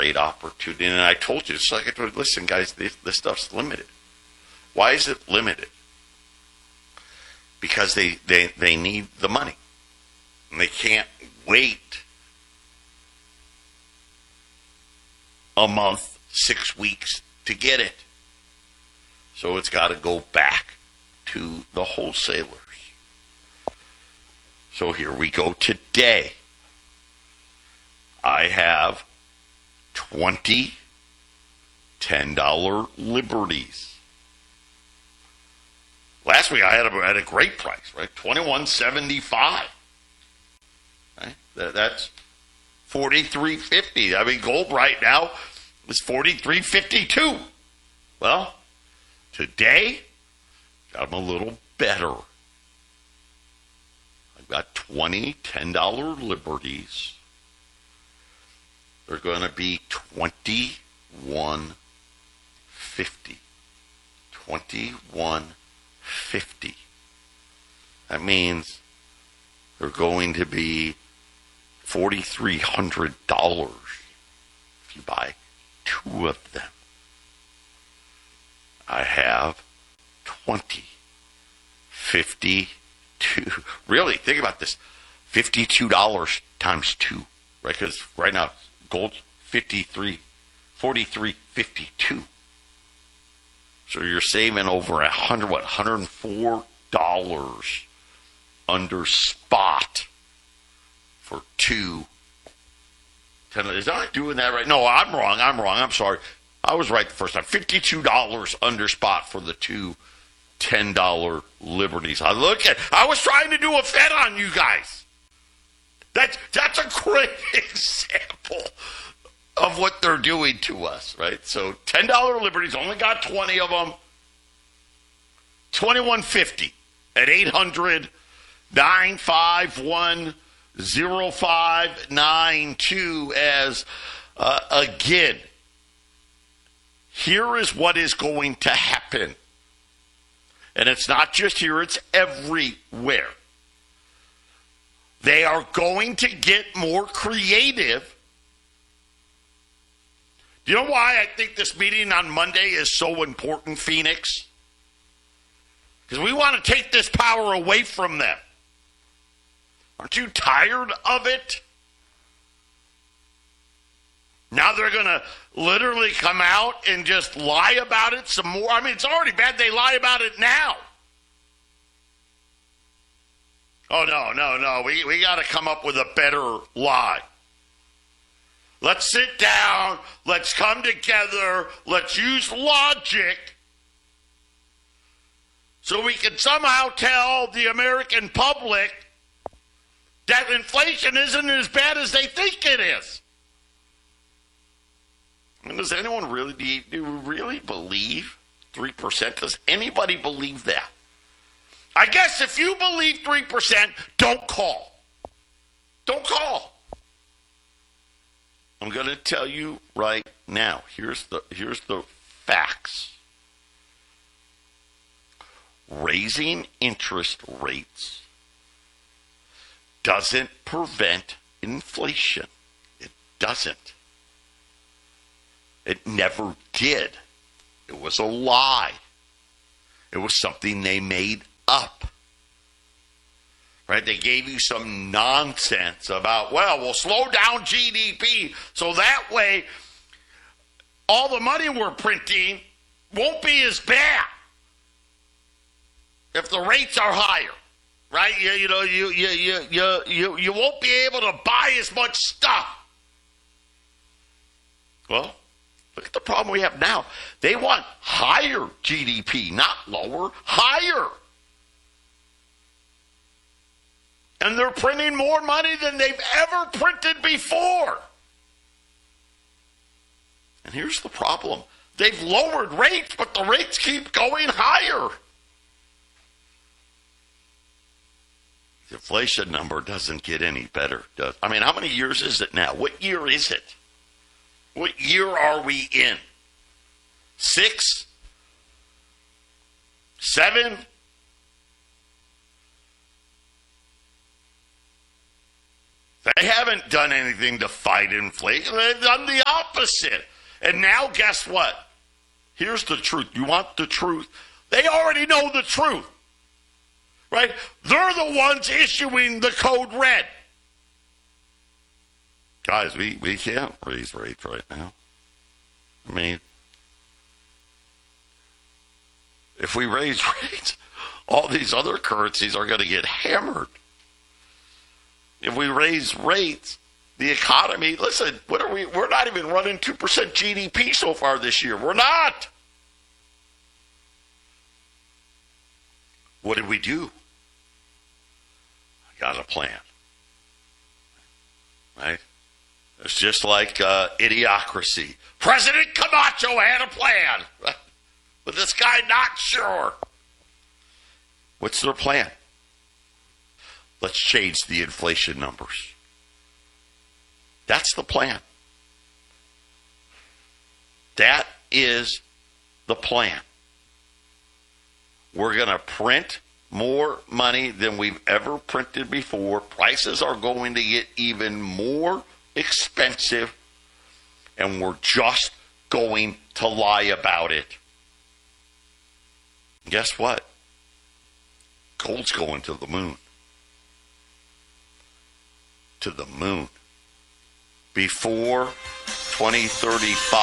great opportunity. And I told you, it's like I told you, listen, guys, this stuff's limited. Why is it limited? Because they need the money. And they can't wait a month, 6 weeks to get it. So it's got to go back to the wholesalers. So here we go today. I have 20 $10 Liberties. Last week I had a great price, right? $21.75. Right? That's $43.50. I mean, gold right now is $43.52. Well, today got them a little better. I've got 20 $10 Liberties. They're going to be $21.50. $21.50. That means they're going to be $4,300 if you buy two of them. I have 20. 52. Really, think about this. $52 times 2, right? Because right now, gold's 43.52. So you're saving over $104 under spot for two. Is I doing that right? No, I'm wrong. I'm sorry. I was right the first time. $52 under spot for the two $10 Liberties. I was trying to do a Fed on you guys. That's a great example of what they're doing to us, right? So $10 Liberties, only got 20 of them. $21.50 at 800-951-0592 as, again, here is what is going to happen. And it's not just here, it's everywhere. They are going to get more creative. Do you know why I think this meeting on Monday is so important, Phoenix? Because we want to take this power away from them. Aren't you tired of it? Now they're going to literally come out and just lie about it some more. I mean, it's already bad they lie about it now. Oh, no. We got to come up with a better lie. Let's sit down. Let's come together. Let's use logic so we can somehow tell the American public that inflation isn't as bad as they think it is. I mean, does anyone really believe 3%? Does anybody believe that? I guess if you believe 3%, don't call. Don't call. I'm going to tell you right now. Here's the facts. Raising interest rates doesn't prevent inflation. It doesn't. It never did. It was a lie. It was something they made up. Right? They gave you some nonsense about, we'll slow down GDP so that way all the money we're printing won't be as bad if the rates are higher. Right? You won't be able to buy as much stuff. Well, look at the problem we have now. They want higher GDP, not lower, higher. And they're printing more money than they've ever printed before. And here's the problem. They've lowered rates, but the rates keep going higher. The inflation number doesn't get any better, does it? I mean, how many years is it now? What year is it? What year are we in? 6? 7? They haven't done anything to fight inflation. They've done the opposite. opposite. And now guess what? Here's the truth. You want the truth? They already know the truth. Right? They're the ones issuing the code red. Guys, we can't raise rates right now. I mean, if we raise rates, all these other currencies are going to get hammered. If we raise rates, the economy, listen, we're not even running 2% GDP so far this year. We're not. What did we do? I got a plan. Right? It's just like Idiocracy. President Camacho had a plan. But this guy not sure. What's their plan? Let's change the inflation numbers. That's the plan. That is the plan. We're going to print more money than we've ever printed before. Prices are going to get even more expensive, and we're just going to lie about it. Guess what? Gold's going to the moon. To the moon. Before 2035.